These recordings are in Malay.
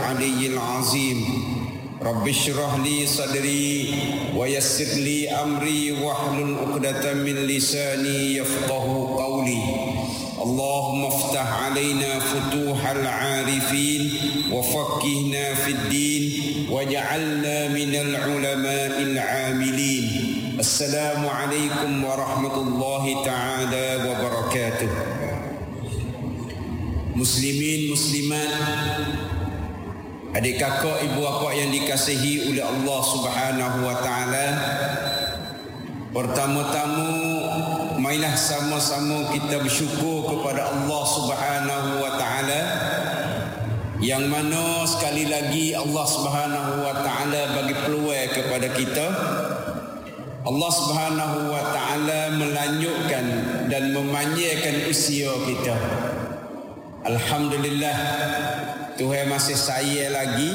العلي العظيم رب اشرح لي صدري ويسر لي أمري واحلل عقدة من لساني يفقه قولي اللهم افتح علينا فتوح العارفين وفقهنا في الدين واجعلنا من العلماء العاملين. السلام عليكم ورحمة الله تعالى وبركاته. Muslimin, muslimat, adik kakak, ibu bapa yang dikasihi oleh Allah Subhanahu wa taala. Pertama-tama marilah sama-sama kita bersyukur kepada Allah Subhanahu wa taala, yang mana sekali lagi Allah Subhanahu wa taala bagi peluang kepada kita. Allah Subhanahu wa taala melanjutkan dan memanjangkan usia kita. Alhamdulillah, Tuhan masih sayang lagi,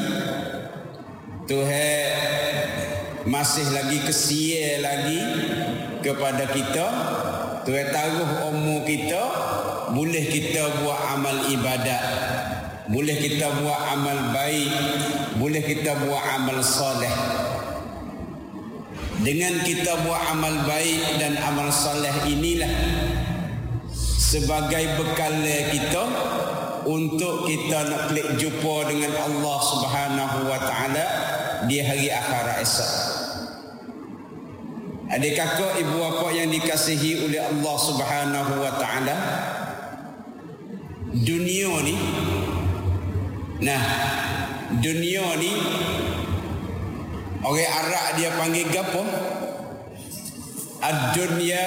Tuhan masih lagi kesian lagi kepada kita. Tuhan taruh umur kita, boleh kita buat amal ibadat, boleh kita buat amal baik, boleh kita buat amal soleh. Dengan kita buat amal baik dan amal soleh inilah sebagai bekal kita untuk kita nak klik jumpa dengan Allah Subhanahu wa taala di hari akhirat esok. Adik kakak, ibu bapa yang dikasihi oleh Allah Subhanahu wa taala, dunia ni orang Arab dia panggil gapo? Ad-dunya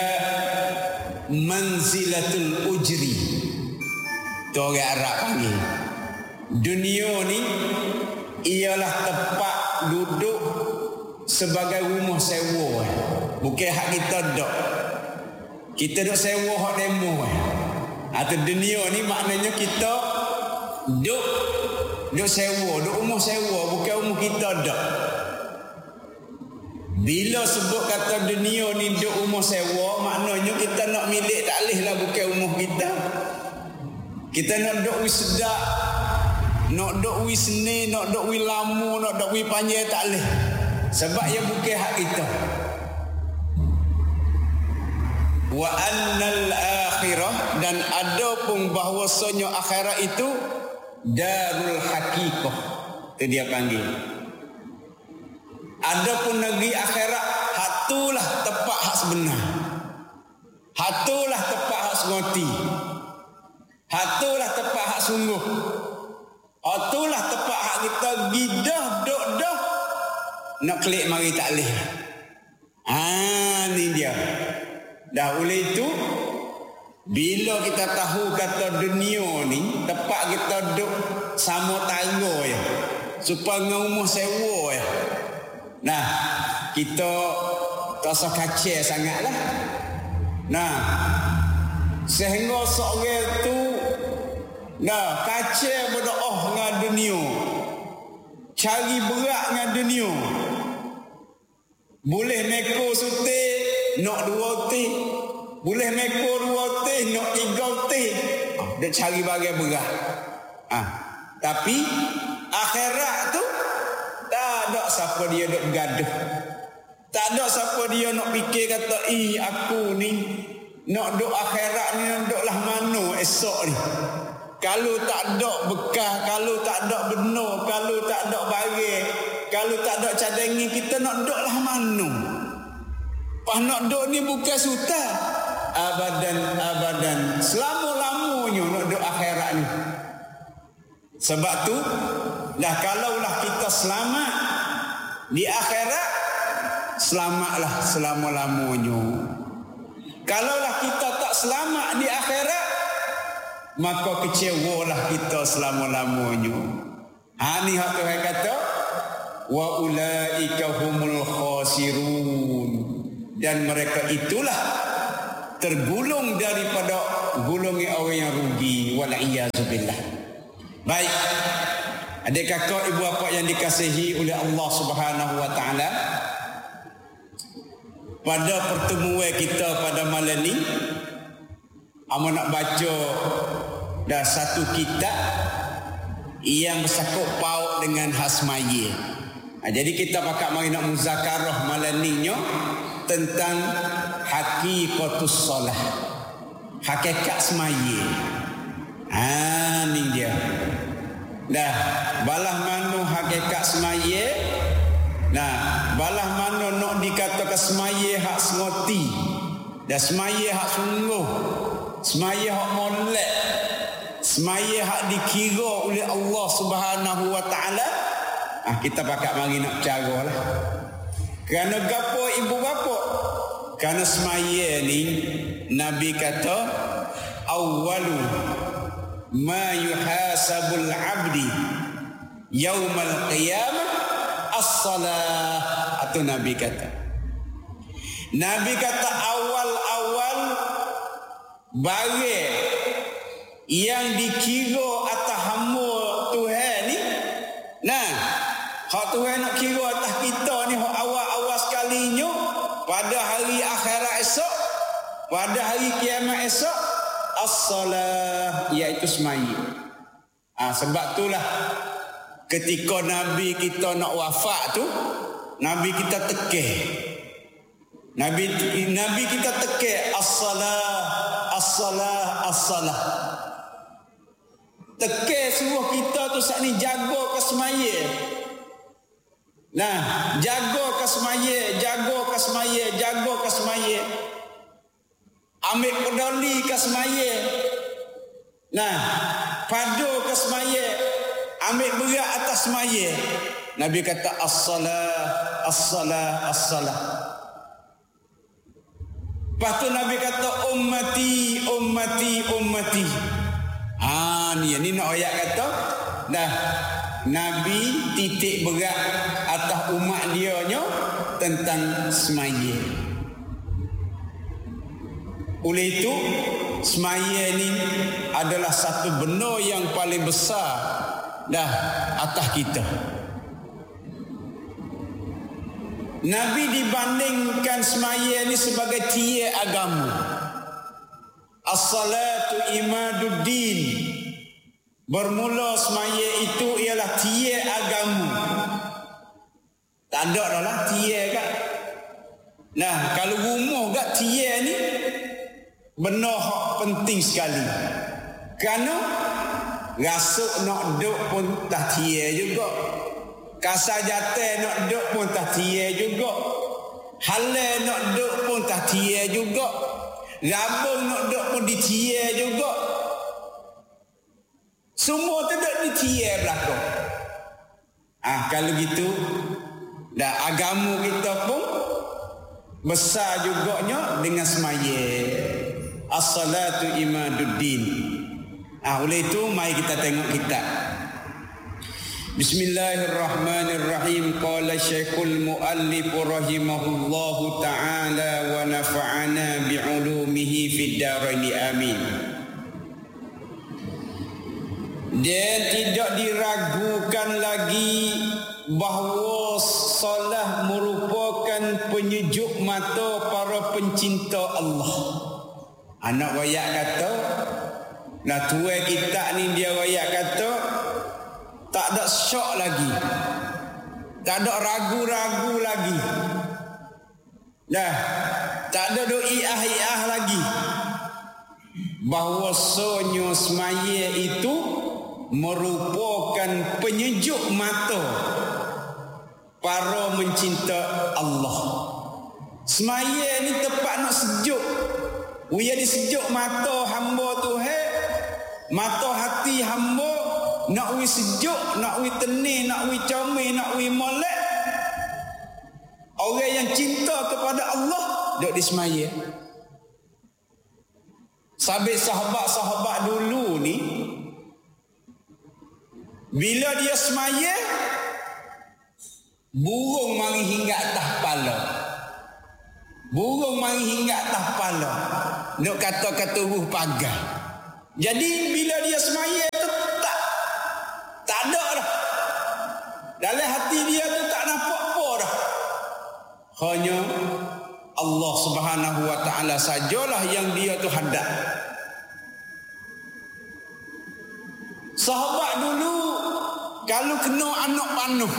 manzilatul ujri. Tu orang Arab panggil. Dunia ni ialah tempat duduk sebagai rumah sewa. Bukan hak kita dok. Kita dok sewa hak demo. Atau dunia ni maknanya kita duk sewa, duk rumah sewa, bukan rumah kita dok. Bila sebut kata dunia ni duk rumah sewa, maknanya kita nak milik tak leh lah, bukan rumah kita. Kita nak duk wi sedak, nak duk wi seni, nak duk wi lamu, nak duk wi panjang tak leh. Sebab ia bukan hak kita. Wa annal akhirah, dan ada pun bahwasanya akhirat itu darul haqiqah. Itu dia panggil. Adapun negeri akhirat, hatulah tempat hak sebenar. Hatulah tempat hak sengoti. Hatulah tempat hak sungguh. Hatulah tempat hak kita gidah dok dah nak klik mari tak leh. Ni dia. Dah oleh itu, bila kita tahu kata dunia ni tempat kita duk sama tangga ya, supaya rumah sewa ya. Nah, kita tak usah kacau sangatlah. Nah, sehingga seorang tu kacau berdoa dengan dunia, cari berat dengan dunia. Boleh meko sutik nak 2 teh, boleh meko 2 teh nak 3 teh. Dia cari bagai berat. Tapi akhirat tu tak ada siapa dia duk bergaduh. Tak ada siapa dia nak fikir kata, aku ni nak duk akhirat ni nak duk lah mana esok ni. Kalau tak ada bekas, kalau tak ada benar, kalau tak ada barang, kalau tak ada cadangan, kita nak duk lah mana. Pas nak duk ni bukan suta. Abadan. Selama-lamanya nak duk akhirat ni. Sebab tu, kalaulah kita selamat di akhirat, selamatlah selama-lamanya. Kalaulah kita tak selamat di akhirat, maka kecewalah kita selama-lamanya. Ni hak Tuhan kata, wa ulaika humul khasirun, dan mereka itulah tergolong daripada golongan orang yang rugi, wal iyazubillah. Baik, adik kakak, ibu bapa yang dikasihi oleh Allah Subhanahu wa taala, pada pertemuan kita pada malam ni, Amo nak baca dah satu kitab yang bersangkut paut dengan hasmaya. Jadi kita pakat mari nak muzakarah malam ni tentang hakikatus solah, hakikat semaya. Ni dia. Dah balah mana hakikat semaya? Nah, balah mana nak dikatakan semaya hak sengoti, dan semaya hak sungguh, semaya hak molek, semaya hak dikira oleh Allah Subhanahu wa taala. Kita pakat mari nak cara lah. Kerana gapo ibu bapa? Kerana semaya ni Nabi kata awwalu ma yuhasabul abdi yaumal qiyamah as-salah. Atau Nabi kata awal-awal barang yang dikira atas hamba Tuhan ni, nah, hak Tuhan nak kira atas kita ni, hak awal-awal sekalinya pada hari akhirat esok, pada hari kiamat esok, as-salah, iaitu semaya. Sebab itulah ketika Nabi kita nak wafat tu, Nabi kita tekeh. Nabi kita tekeh as-salah, as-salah, as-salah. Tekeh suruh kita tu saat ni jaga ke semaya. Nah, jaga ke semaya, jaga ke semaya, jaga ke semaya. Ambil peduli ke semaya. Nah, padu ke semaya, ambil berat atas semaya. Nabi kata as-salah, as-salah, as-salah. Lepas tu Nabi kata ummati, ummati, ummati. Ni nak ayat kata dah Nabi titik berat atas umat dia tentang semaya. Oleh itu semaya ni adalah satu benda yang paling besar dah atas kita. Nabi dibandingkan semaya ni sebagai tiang agama. As-salatu imaduddin. Bermula semaya itu ialah tiang agama. Tak ada dah lah tiang kat. Nah, kalau rumah kat tiang ni benda hak penting sekali. Kerana rasuk nak duduk pun tak tiang juga. Kasar jatuh nak duduk pun tak tiang juga. Halal nak duduk pun tak tiang juga. Rabung nak duduk pun di tiang juga. Semua tidak di tiang belakang. Kalau gitu dah agama kita pun besar juganya dengan semaya. As-salatu imaduddin. Oleh itu mari kita tengok kitab. Bismillahirrahmanirrahim. Qala Syekhul Muallif rahimahullahu ta'ala wa nafa'ana bi'ulumihi fid dharain amin. Dan tidak diragukan lagi bahawa solat merupakan penyejuk mata para pencinta Allah. Anak wayak kata, nah tuai kita ni dia wayak kata, tak ada syok lagi, tak ada ragu-ragu lagi, dah tak ada do'iah-iah lagi, bahawa sonyo semaya itu merupakan penyejuk mata para mencinta Allah. Semaya ni tepat nak sejuk. Uya disejuk mata hamba Tuhan, mata hati hamba nak wi sejuk, nak wi tenang, nak wi comel, nak wi molek. Orang yang cinta kepada Allah duduk di semaya. Sabit sahabat-sahabat dulu ni, bila dia semaya, burung mari hingga atas kepala. Burung mari hingga atas kepala. Nak kata-kata ruh pagar. Jadi bila dia semaya tu tak ada dah. Dalam hati dia tu tak nampak apa dah. Hanya Allah Subhanahu wa taala sajalah yang dia tu hadap. Sahabat dulu Kalau kena anak panuh,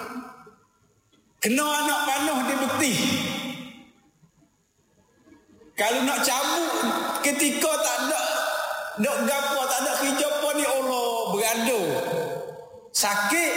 dia betih. Kalau nak cabut ketika tak ada gapo, tak ada kerja apa ni, Allah bergaduh. Sakit.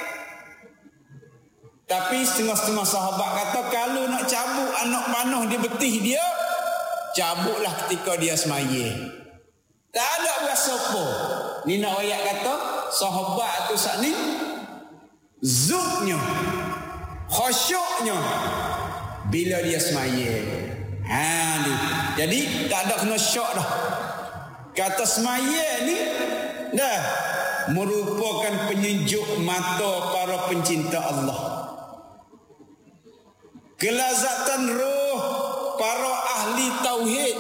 Tapi setengah-setengah sahabat kata kalau nak cabut anak panuh dia betih dia, cabutlah ketika dia semaya. Tak ada berasa apa. Ni nak ayat kata sahabat tu saat ni zuknya, khusyuknya bila dia semaya. Ni. Jadi tak ada kena syok dah. Kata semaya ni dah merupakan penyejuk mata para pencinta Allah. Kelazatan roh para ahli tauhid.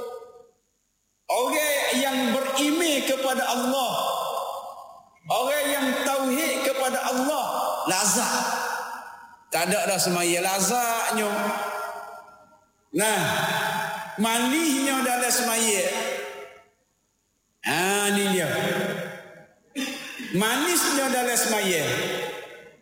Orang yang beriman kepada Allah, orang yang tauhid kepada Allah, lazat. Tak ada dah semaya lazatnya. Nah, manihnya dalam semaya. Ni dia. Manisnya dalam semaya.